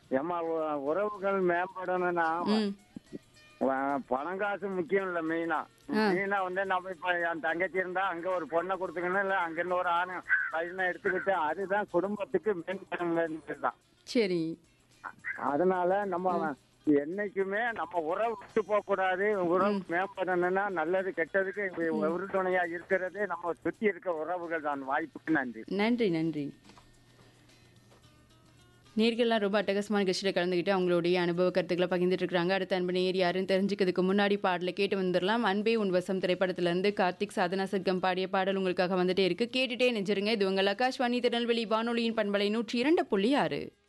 ஏம்மா உறவுகள் மேம்படணும்னா ம். பணம் காசு முக்கியம் இல்ல மெயினா. ஆ. மெயினா வந்து நம்ம இப்ப என் தங்கச்சி இருந்தா அங்க ஒரு பொண்ணை கொடுத்துக்கணும், இல்ல அங்க இருந்து ஒரு ஆணை பையனை எடுத்துக்கிட்டு அதுதான் குடும்பத்துக்கு மேம்படுதான். சரி. அதனால நம்ம என்னைக்குமே நம்ம உறவு விட்டு போக கூடாது. உறவு மேம்படணும்னா நல்லது கெட்டதுக்கு உறுதுணையா இருக்கிறது நம்ம சுத்தி இருக்க உறவுகள் தான். வாய்ப்புக்கு நன்றி. நன்றி, நன்றி. நேர்கள்லாம் ரொம்ப அட்டகாசமான நிகழ்ச்சியில் கலந்துக்கிட்டு அவங்களுடைய அனுபவ கருத்துக்களை பகிர்ந்துட்டு இருக்காங்க. அடுத்த அன்பு நேர் யாருன்னு தெரிஞ்சுக்கிறதுக்கு முன்னாடி பாடலை கேட்டு வந்துடலாம். அன்பே உன் வசம் திரைப்படத்திலிருந்து கார்த்திக் சாதனா சர்க்கம் பாடிய பாடல் உங்களுக்காக வந்துட்டே இருக்கு. கேட்டுட்டே நெஞ்சிருங்க. இது உங்கள் ஆகாஷ்வாணி திருநெல்வேலி வானொலியின் பண்பலை 102.6.